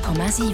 100,7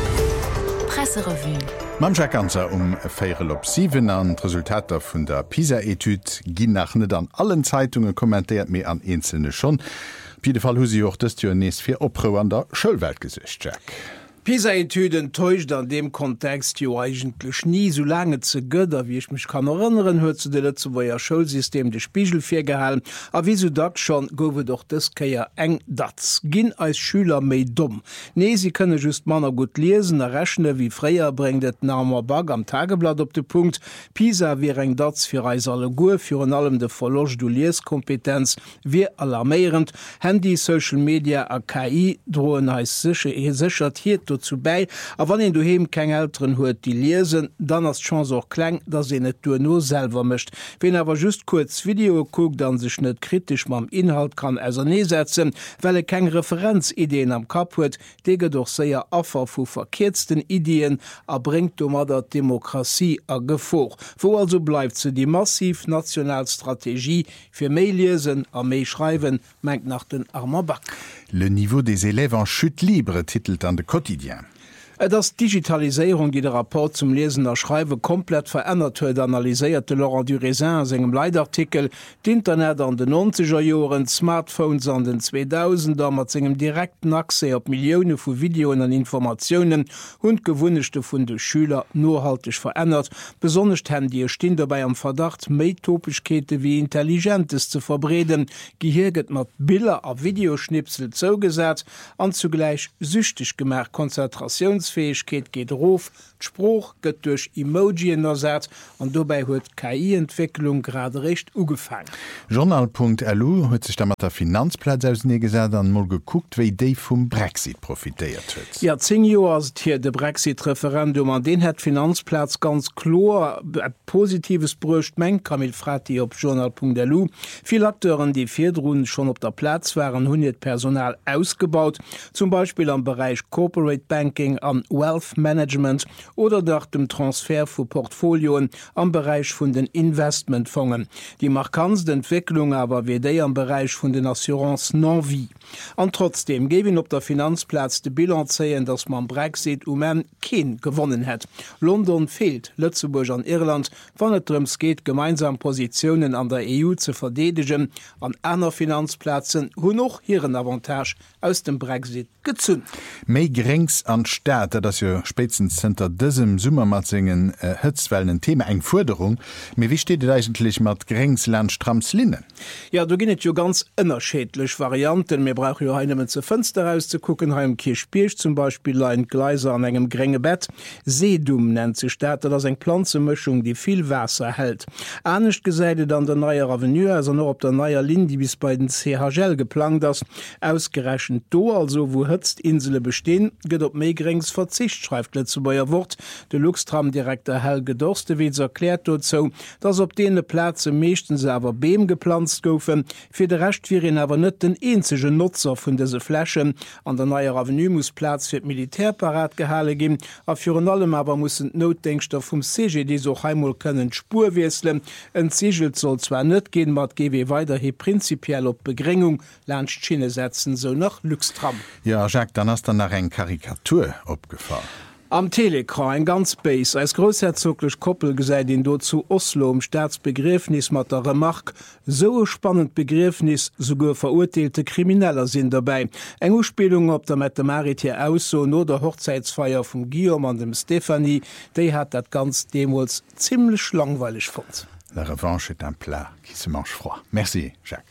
Presserevue. Mam Jackkanzer Féiere op 7 an Resultater vun der PISA-Etyd ginn nach net an allen Zeitungen kommentiert méi an einzelne schon. Pi de Fall husi jochtest Jo nees fir Opro an der Schëllweltgesicht, Jack. PISA-Etüden täuscht an dem Kontext jo eigentlich nie so lange ze götter, wie ich mich kann erinnern, hue zu de letzte woier Schulsystem de Spiegel firgehalen, a wieso dat schon gowe doch des keier eng dat ginn als Schüler méi dumm. Nee, sie könne just manner gut lesen, errechne wie Freier bringt et Namer Bag am Tageblatt op de Punkt. PISA wie eng dats fir Reis alle Gu für an allem de Verloch du Lieskompetenz wie alarmierend. Handy, Social Media a KI drohen heis sichert hier dazu bei, a wann en du hem keng Eltern huet die lesen, dann as Chance auch kleng, dat se net du no selber mischt. Wenn awer just kurz Video guckt, dann sech net kritisch mam Inhalt kann nesetzen, well keng Referenzideen am Kap huet, dege doch seier affer vu verkehrtsten Ideen erbringt du mat der Demokratie a Gefoch. Wo also bleibt ze die massiv Nationalstrategie fir méi lesen a méi schreiben, mengt nach den armer Back. Le niveau des élèves en chute libre titelt an de Quotidien. Das Digitalisierung, die der Rapport zum Lesen der Schreibe komplett verändert huet, analysierte Laurent Durésin segem Leitartikel d'Internet an den 90er Joren, Smartphones an den 2000er mat segem direkten Akse op Millioune vu Videoen an Informationen und gewunnechte vun de Schüler nurhaltig verändert. Besonnecht Handy stehen dabei am Verdacht, Meitopischkete wie Intelligentes zu verbreden, gehirget mat Bilder a Videoschnipsel zougesät, an zugleich süchtig gemerk Konzentrationsfähigkeit geht rof, Spruch gëtt durch Emojien ersät an dobei huet KI-Entwicklung gerade recht ugefangen. Journal.lu huet sich mat der Finanzplatz aus nie gesät an mal geguckt, wéi déi vum Brexit profitiert huet. Ja, 10 Joer hier de Brexit-Referendum an den het Finanzplatz ganz klar positives Brucht meng Kamil Frati op Journal.lu. Viele Akteuren, die vierdroen schon op der Platz waren, hun het Personal ausgebaut, zum Beispiel am Bereich Corporate Banking an Wealth Management oder nach dem Transfer vu Portfolioen am Bereich vun den Investmentfonds. Die markantste Entwicklung aber wie déi am Bereich vun den Assurance non-vie. An trotzdem gewin op der Finanzplatz de Bilan zeien, dass man Brexit kein gewonnen hat. London fehlt, Lützeburg an Irland, wann et drums geht, gemeinsam Positionen an der EU zu verdedigen, an einer Finanzplätzen hun noch hireieren Avantage aus dem Brexit gezünnt. Mei gerings an Staat, dat jo Spezenzenter dësem Summermatzingen hëtzwellen Thema eng Forderung, me wie steht eigentlich mat Gringsland Stramslinnen? Ja, du ginnet jo ganz ënnerschädlech Varianten, mir brauch jo einem ze Fenster rauszugucken, heim Kirchpierch zum Beispiel ein Gleiser an engem grenge Bett. Seedum nennt sich Staat, das eng Pflanzemischung, die viel Wasser hält. Ähnlich gesäidet an der neuer Avenue, also noch op der neuer Linie, die bis bei den CHL geplant ist, ausgerechnet do, also wo hëtzt Insele bestehen, gët op méi gerings Verzicht, schreibt letzte beier Wort. De Luxtram-Direktor Helge Dorstewitz erklärt dazu, dass op dee Plätze meeschtens awer Beem geplant goufen, fir de recht virin awer net den enzege Nutzer vun dese Flächen. An der neuer Avenue muss Platz fir d Militärparat gehale gin, a für allem aber mussssen Notdenkstoff vum CGD so heimul können Spur wieselen. En Sigel soll zwar net gehen, mat GW weiterhe prinzipiell op Begrengung Landschiene setzen, so nach Luxtram. Ja, Jacques, dann hast du nach eng Karikatur opgefallen. Am Telekra en ganz Base als großherzoglech Koppel gesäit in do zu Oslo Staatsbegräfnis mat der Remark, so spannend Begräfnis sogur verurteilte Krimineller sind dabei. Eng Ausspielung op der Mathematik aus so no der Hochzeitsfeier vum Guillaume an dem Stephanie, déi hat dat ganz demos ziemlich langweilig fand. La revanche est un plat qui se mange froid. Merci, Jacques.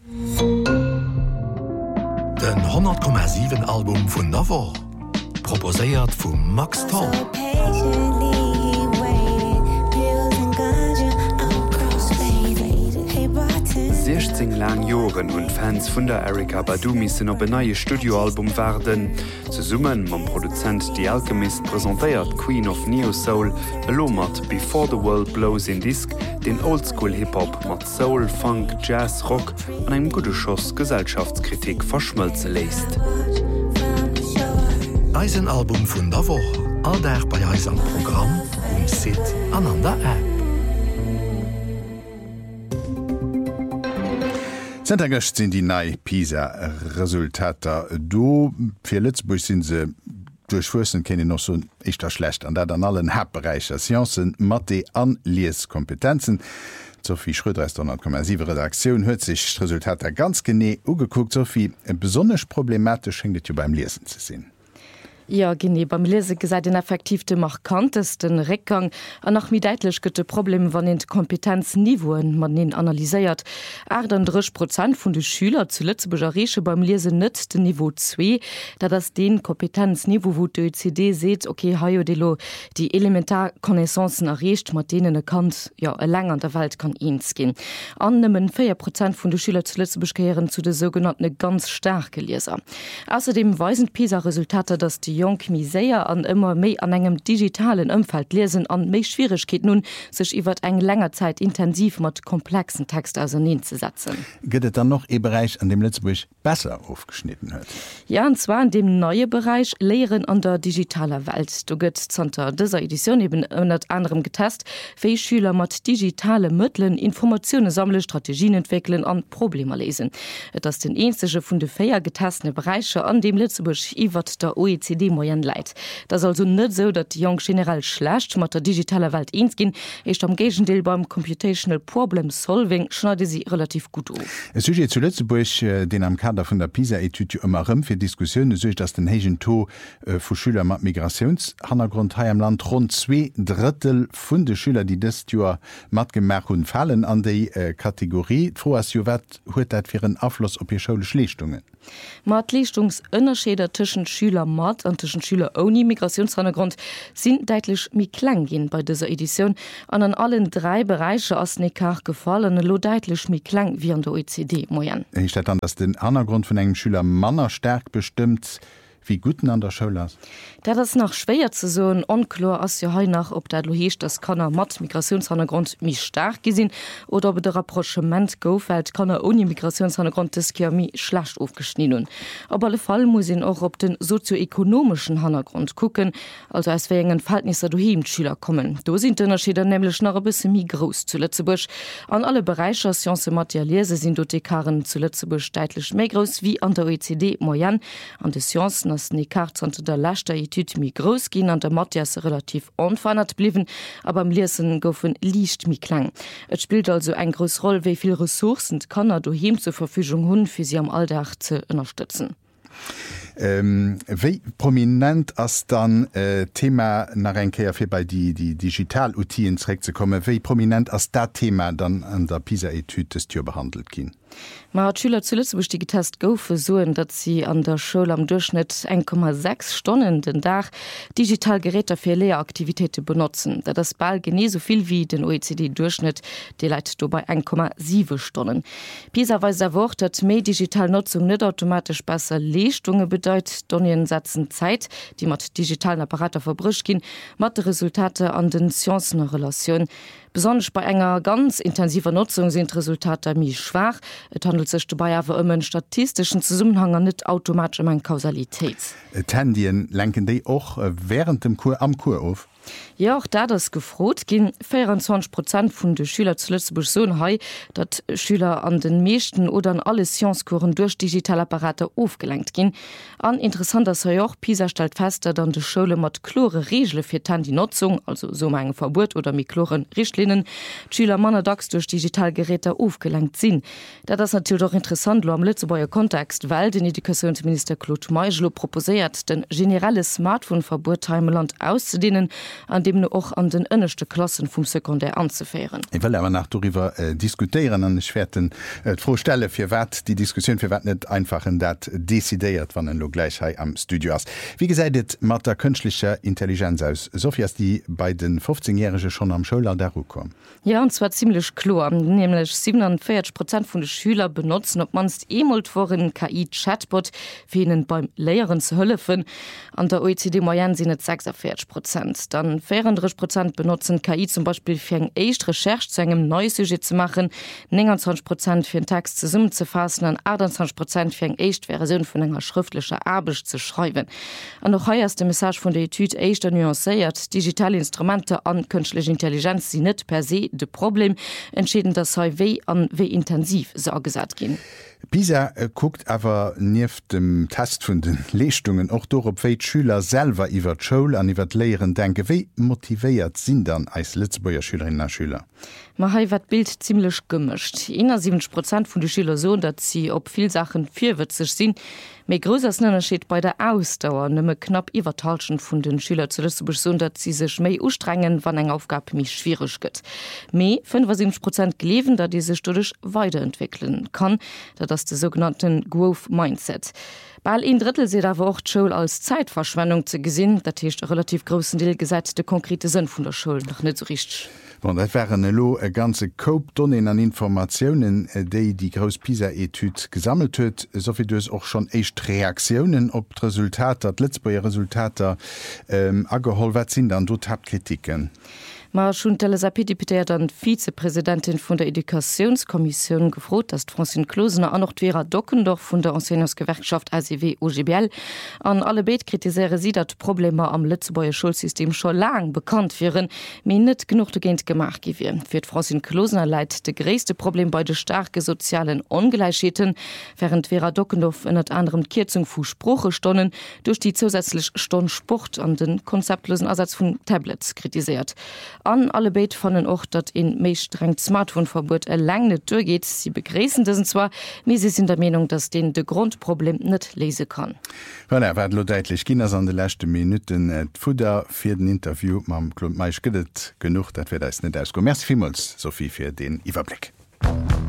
Den 100,7 Album vun Navo. Proposéiert vum Max Tom. 16 lang Joren und Fans vun der Erykah Badu missen op e neue Studioalbum werden. Ze summen mam Produzent Die Alchemist präsentéiert Queen of Neo Soul, elo mat Before the World Blows in Disc, den Oldschool Hip-Hop mat Soul, Funk, Jazz, Rock an eng gute Schoss Gesellschaftskritik verschmëlze lässt. Eisenalbum vun der Woche, all der bei Eis am Programm und Sit an der App. Zentergecht sind die nei PISA-Resultater. Do fir Lützburg sind se durchwussen kenne noch so ich da schlecht an dat an allen Hauptbereicher Scienzen, Mathe an Lieskompetenzen. Sophie Schröder ist 100,7 Redaktion hört sich Resultat ganz gené ugeguckt Sophie besonders problematisch hängt beim Lesen zu sehen. Ja gene beim Lese gesagt den effektivte markantesten Reckgang an nach mi deitlich gëtte Problem wann den Kompetenzniveauen man den analyseiert 38% vun de Schüler zu Lützeburger beim Lese nett den Niveau 2 da das den Kompetenzniveau wo de OECD seht okay Hayodelo die Elementarkonnaissancen errecht mat denen Kant ja lang an der Welt kann ins gehen annimmen 4% vun de Schüler zu Lützeburg gehören zu de sogenannte ganz starke Leser. Außerdem weisen PISA-Resultate, dass die Jung miséier an immer méi an engem digitalen Umfeld lesen an méi Schwierigkeit nun sech iwwer eng langer Zeit intensiv mat komplexen Text auseinanderzusetzen. Gëtt dann noch e Bereich an dem Lützeburg besser aufgeschnitten huet? Ja, und zwar in dem neue Bereich Lehren an der digitaler Welt. Du gëtt zunter dieser Edition eben unter anderem getest, wie Schüler mat digitale Mitteln Informationen sammeln, Strategien entwickeln an Probleme lesen. Das den einzige vun de 4 getestete Bereiche an dem Lützeburg iwwer der OECD moyen leit. Das also net so, dat die Jung generell schlecht mat der digitale Welt insgin, echt am Gegendeel beim Computational Problem Solving schneide sie relativ gut auf. Es ist zu Lützeburg den am Kader von der PISA-Etude immer für Diskussionen so dass den hegen To vu Schüler mat Migrationshintergrund ha am Land rund 2/3 vun de Schüler, die das Jahr mat gemerk hun fallen an die Kategorie huet dat fir een Aufschluss op ihr schulisch Leistungen. Mat Leistungsunterscheder tschen Schüler mat an tschen Schüler ohne Migrationshintergrund sind deitlich mi klein gehen bei dieser Edition an allen 3 Bereiche aus Nekar gefallen lo deitlich mi klein wie an der OECD moyen. Ich stelle an, dass den Hintergrund von engem Schüler Manner stark bestimmt wie guten an der Schule ist. Da das nach schwer zu so unklar as ja nach ob der Lohecht das kann er mat Migrationshintergrund mich stark gesinn oder ob der Rapprochement gofällt kann er ohne Migrationshintergrund des mi schlecht aufgeschnitten. Aber alle Fall muss ihn auch op den sozioökonomischen Hintergrund gucken, also als wegen Verhältnisse daheim Schüler kommen. Da sind die Unterschiede nämlich noch ein bisschen mi groß zu Lützeburg. An alle Bereiche Sciences Materialise sind dort die Karren zu Lützeburg deutlich mehr groß wie an der OECD moyen. An die Sciences Nekart unter der Lachte Etude mi groß gin an der Matthias relativ unverändert blieben, aber am Lesen goufen liicht mi klang. Et spielt also ein groß Rolle, wie viel Ressourcen kann er daheim zur Verfügung hun für sie am Alltag zu unterstützen. Wie prominent as dann Thema nachrenkeier fir bei die Digitalutien zu kommen, wie prominent as dat Thema dann an der PISA-Etude des Tür behandelt gin? Man hat Schüler zu Lützeburg die getest goufe soen, dat sie an der Schule am Durchschnitt 1,6 Stunden den Tag digital Geräte für Lehraktivitäten benutzen. Da das bald gene so viel wie den OECD-Durchschnitt, der leitet dabei 1,7 Stunden. PISA weist auch, dass mehr Digitalnutzung nicht automatisch besser Leistungen bedeutet, Donien setzen Zeit, die mit digitalen Apparaten verbrücht gehen, mit Resultate an den Sciencenrelationen. Besonders bei enger ganz intensiver Nutzung sind Resultate mi schwach. Es handelt sich dabei aber um einen statistischen Zusammenhang, nicht automatisch um eine Kausalität. Tendien lenken die auch während dem Kur am Kur auf? Ja, auch da das gefrot gin 24% vun de Schüler zu Lützeburg so hei, dat Schüler an den meeschten oder an alle Sciencekuren durch Digitalapparate aufgelenkt gin. An interessant as auch PISA stellt fest, dat an de Schule mat chlore Regelle fir die Nutzung, also so menge Verbot oder mikloren Richtlinien, Schüler mannerdags durch Digitalgeräte aufgelenkt sinn. Da das natürlich auch interessant lo am Lützeburger Kontext, weil den Edukationsminister Claude Meigelo proposiert, den generelle Smartphone-Verbot im Land auszudehnen, an dem nur auch an den ënnechte Klassen vom Sekundär anzufähren. Ich will aber nach darüber diskutieren an schwerten vorstelle für wat die Diskussion für wat nicht einfach in dat dezidiert wann lo Gleichheit am Studio ist. Wie gesagt mat der künstlicher Intelligenz aus Sophie ist die bei den 15-Jährige schon am Schüler der kommen. Ja, und zwar ziemlich klar, nämlich 47% von den Schülern benutzen ob manst emult vor einen KI-Chatbot für ihnen beim Lehren zu helfen. An der OECD Moyenne sind es 46%. Dann an 34% benutzen KI zum Beispiel für eng echt Recherche zu engem neues Sujet zu machen, 29% für den Text zusammenzufassen an 28% für eng echt Version von enger schriftlicher Arbeit zu schreiben. An noch heuerste Message von der Etude echt nuanceiert, digitale Instrumente an künstliche Intelligenz sind nicht per se de Problem, entschieden das wie an wie intensiv so gesagt gehen. PISA guckt aber nief dem Test von den Leistungen auch durch, ob Schüler selber über Schule an über Lehren denken, wie motiviert sind dann als Lützeburger Schülerinnen und Schüler? Man wird Bild ziemlich gemischt. 71% von den Schülern so, dass sie ob viel Sachen vierwitzig sind. Mehr größeres Unterschied bei der Ausdauer, nämlich knapp übertalschen von den Schülern zu Lützeburg so, dass sie sich mehr anstrengen, wenn eine Aufgabe mich schwierig wird. Mehr 75% gelesen, dass diese Studie weiterentwickeln kann. Das ist der sogenannte Growth Mindset. Bei 1/3 sieht aber auch die Schule als Zeitverschwendung zu gesehen. Das ist relativ großen Teil gesagt, der konkrete Sinn von der Schule noch nicht so richtig. Bon, das wären e ganze Koopdonnen an Informationen, die Groß PISA-Etude gesammelt huet, sovi dus auch schon echt Reaktionen op d Resultater, Lützeburger Resultater agehol wat sind dann dort habt Kritiken. Ma schon Telesapidipiert an Vizepräsidentin von der Edukationskommission gefrot, dass Francine Klosener an noch Vera Dockendorf von der Enseignantsgewerkschaft ACW OGBL an alle Beet kritiseiere sie, dat Probleme am Lützeburger Schulsystem schon lang bekannt wären, mir net genug dagegen gemacht gewesen. Für Francine Klosener leidt de größte Problem bei de starke sozialen Ungleichheiten, während Vera Dockendorf in anderem Kürzung vu Spruche stonnen durch die zusätzlich Stunde Sport an den konzeptlosen Ersatz von Tablets kritisiert. An alle Beet fanden auch, dat in méi streng Smartphone-Verbot lang net durchgeht. Sie begräßen diesen zwar, mir sie sind der Meinung, dass den de Grundproblem net lesen kann. Voilà, war lo deitlich Kinder an de lechte Minuten Fuder fir den Interview mam Klump Meich gëdet genug, dat wir da net ausgo. Merci vielmals, Sophie, für den Überblick.